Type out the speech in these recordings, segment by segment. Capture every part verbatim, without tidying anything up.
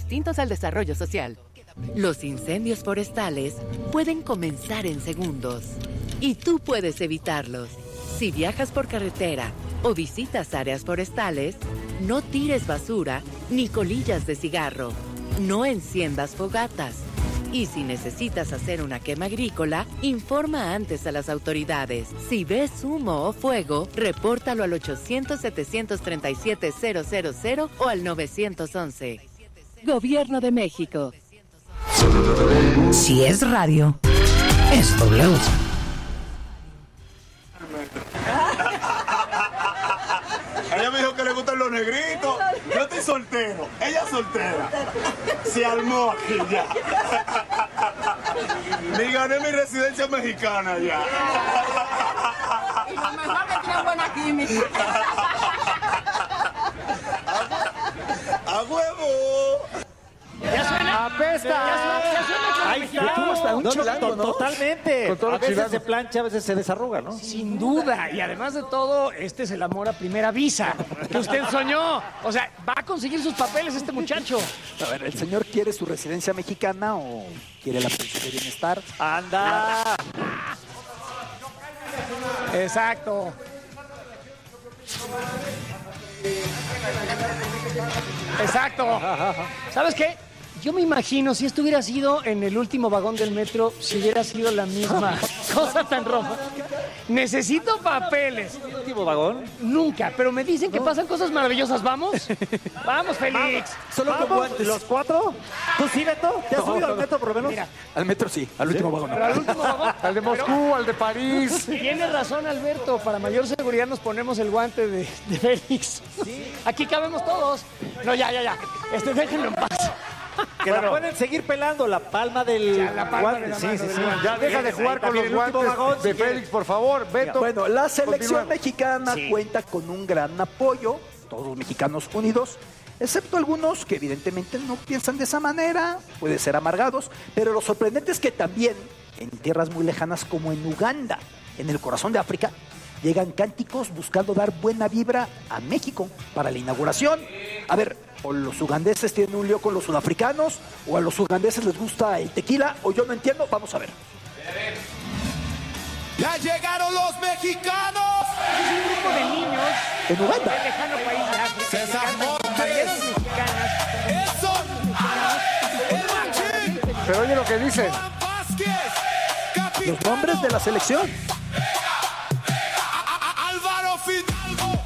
distintos al desarrollo social. Los incendios forestales pueden comenzar en segundos y tú puedes evitarlos. Si viajas por carretera o visitas áreas forestales, no tires basura ni colillas de cigarro. No enciendas fogatas. Y si necesitas hacer una quema agrícola, informa antes a las autoridades. Si ves humo o fuego, repórtalo al ochocientos, setecientos treinta y siete, cero cero cero o al nueve once. Gobierno de México. Si es radio, es W. Ella me dijo que le gustan los negritos. Yo estoy soltero. Ella es soltera. Se armó aquí ya. Ni gané mi residencia mexicana ya. Y lo mejor que tiene buena química. ¡A huevo! ¿Ya suena? ¡Apesta! ¿Ya suena? ¿Ya suena? Ahí está. Un No, chilango, no, ¿no? Totalmente. Con todo A veces chilango. se plancha, a veces se desarruga, ¿no? Sin duda. Y además de todo, este es el amor a primera vista que usted soñó. O sea, va a conseguir sus papeles este muchacho. A ver, ¿el señor quiere su residencia mexicana o quiere la pensión de bienestar? ¡Anda! Exacto. Exacto. ¿Sabes qué? Yo me imagino, si esto hubiera sido en el último vagón del metro, si hubiera sido la misma cosa tan roja. Necesito papeles. ¿El último vagón? Nunca, pero me dicen que pasan cosas maravillosas. ¿Vamos? Vamos, Félix. Solo con guantes. ¿Los cuatro? ¿Tú sí, Beto? ¿Te has No, subido no, al metro por lo menos? Mira, Al metro sí, al último vagón. pero al último vagón. Al de Moscú, al de París. Tiene razón, Alberto. Para mayor seguridad nos ponemos el guante de, de Félix. Aquí cabemos todos. No, ya, ya, ya. Este, déjenlo en paz. Que la pueden seguir pelando, la palma del Ya, la palma guante. de la Sí, mano, sí, del sí. guante. Ya deja de jugar con los El último guantes vagón, de si quieres. Félix, por favor. Beto. Bueno, la selección continuemos. mexicana Sí. cuenta con un gran apoyo, todos los mexicanos unidos, excepto algunos que evidentemente no piensan de esa manera, puede ser amargados, pero lo sorprendente es que también en tierras muy lejanas como en Uganda, en el corazón de África, llegan cánticos buscando dar buena vibra a México para la inauguración. A ver, o los ugandeses tienen un lío con los sudafricanos, o a los ugandeses les gusta el tequila, o yo no entiendo, vamos a ver. ¡Ya llegaron los mexicanos! Es un grupo de niños En Uganda. del lejano país de África. César que cantan con Montes. mariachis mexicanas. ¡Eso! ¡El machín! Pero oye lo que dicen. ¡Juan Vázquez! ¡Capitán! Los nombres de la selección. ¡Álvaro Fidalgo!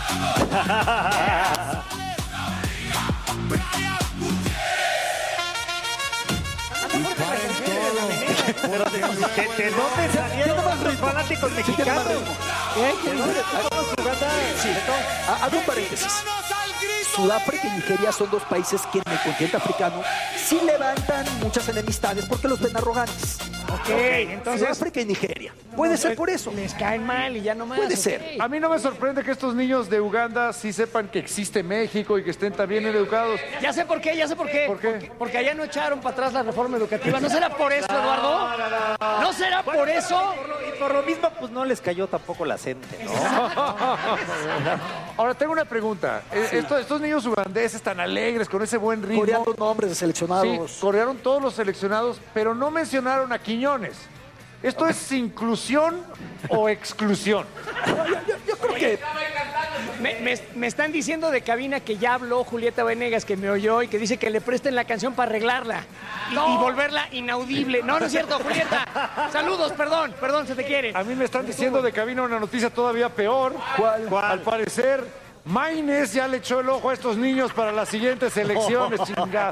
Pero ¿de, de, de dónde salieron los fanáticos mexicanos? ¿De dónde estamos jugando? Sí, ha- hago un paréntesis. Sudáfrica y Nigeria son dos países que en el continente africano sí levantan muchas enemistades porque los ven arrogantes. Ok, entonces Sudáfrica y Nigeria. Puede ser por eso. les caen mal y ya no más. Puede ok. ser. A mí no me sorprende que estos niños de Uganda sí sepan que existe México y que estén tan bien educados. Ya sé por qué, ya sé por qué. ¿Por qué? Porque, porque allá no echaron para atrás la reforma educativa. ¿No será por eso, Eduardo? ¿No será por eso? Y por lo mismo, pues no les cayó tampoco la gente, ¿no? Ahora tengo una pregunta. Eh, Estos, estos niños ugandeses tan alegres, con ese buen ritmo. Coreando nombres de Sí, seleccionados. corearon todos los seleccionados, pero no mencionaron a Quiñones. ¿Esto es inclusión o exclusión? Yo creo que Me, me- me están diciendo de cabina que ya habló Julieta Venegas, que me oyó y que dice que le presten la canción para arreglarla y, y volverla inaudible. No, no es cierto, Julieta. Saludos, perdón, perdón, se te quiere. A mí me están diciendo de cabina una noticia todavía peor. ¿Cuál? Al parecer, Maines ya le echó el ojo a estos niños para las siguientes elecciones, chingada.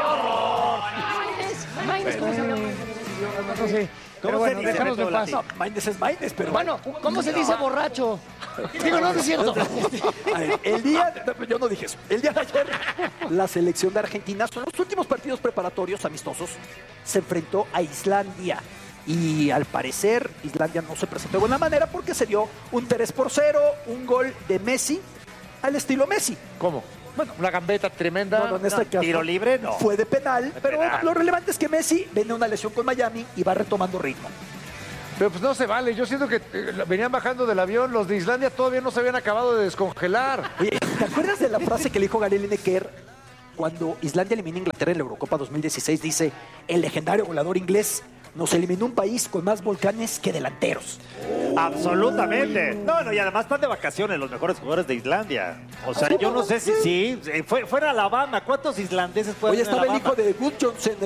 No sé. Pero ¿Cómo se bueno, dice, déjanos de Beto, paz. la- Maindes es Maindes, pero Bueno, ¿cómo se dice borracho? Digo, no, no es cierto. A ver, el día, yo no dije eso, el día de ayer la selección de Argentina, son los últimos partidos preparatorios amistosos, se enfrentó a Islandia y al parecer Islandia no se presentó de buena manera porque se dio un tres por cero, un gol de Messi al estilo Messi. ¿Cómo? Bueno, una gambeta tremenda. Bueno, en este caso tiro libre, no. fue de penal, pero penal. lo relevante es que Messi viene una lesión con Miami y va retomando ritmo. Pero pues no se vale. Yo siento que eh, venían bajando del avión. Los de Islandia todavía no se habían acabado de descongelar. Oye, ¿te acuerdas de la frase que le dijo Gary Lineker cuando Islandia elimina a Inglaterra en la Eurocopa dos mil dieciséis, dice, el legendario goleador inglés nos eliminó un país con más volcanes que delanteros. Absolutamente. No, no, y además están de vacaciones los mejores jugadores de Islandia. O sea, yo no sé si sí. Fue, fuera Alabama. ¿Cuántos islandeses pueden Hoy ir a estaba el Alabama? hijo de Gudjonsson,